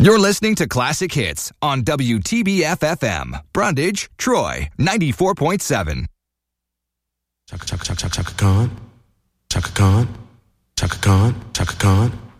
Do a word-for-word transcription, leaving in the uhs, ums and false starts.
You're listening to Classic Hits on W T B F F M, Brundage, Troy, ninety-four point seven. Chaka Chaka Chaka Chaka Khan, Chaka Khan, Chaka Khan, Chaka Khan.